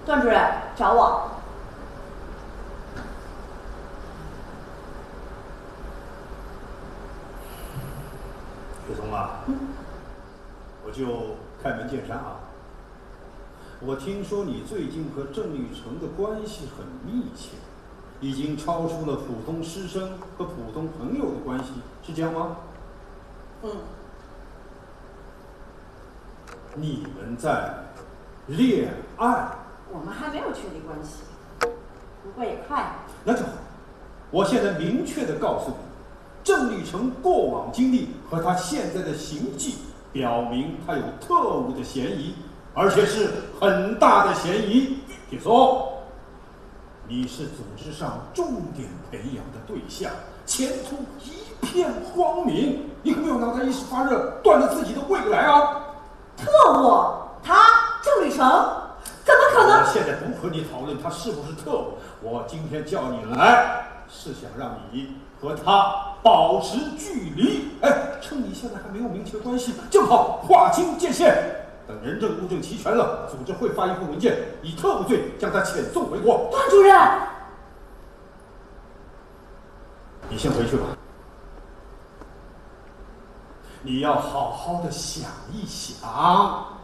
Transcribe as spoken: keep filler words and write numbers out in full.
段主任找我。 雪松啊， 嗯， 我就开门见山啊。我听说你最近和郑玉成的关系很密切，已经超出了普通师生和普通朋友的关系，是这样吗？ 嗯。 你们在恋爱？ 我们还没有确立关系，不过也快。 那就好。我现在明确的告诉你，郑立成过往经历和他现在的行迹，表明他有特务的嫌疑，而且是很大的嫌疑。铁松，你是组织上重点培养的对象，前途一片光明，你可没有让他一时发热，断了自己的未来啊！ 特务？他郑立成怎么可能？ 我现在不和你讨论他是不是特务，我今天叫你来，是想让你和他保持距离。哎，趁你现在还没有明确关系，正好划清界限。等人证物证齐全了，组织会发一份文件，以特务罪将他遣送回国。 段主任， 你先回去吧。你要好好的想一想。